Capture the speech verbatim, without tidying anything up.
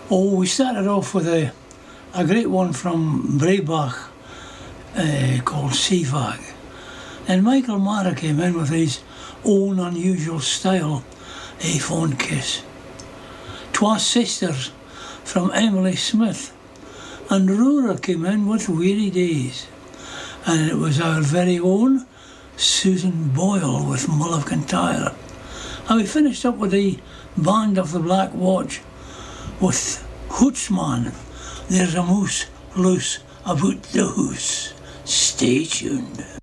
Oh, we started off with a, a great one from Breibach uh, called Seavag. And Michael Mara came in with his own unusual style, A Phone Kiss. Twas Sisters from Emily Smith. And Rura came in with Weary Days. And it was our very own Susan Boyle with Mull of Kintyre. And we finished up with the Band of the Black Watch with Hootsman. There's a moose loose about the hoose. Stay tuned.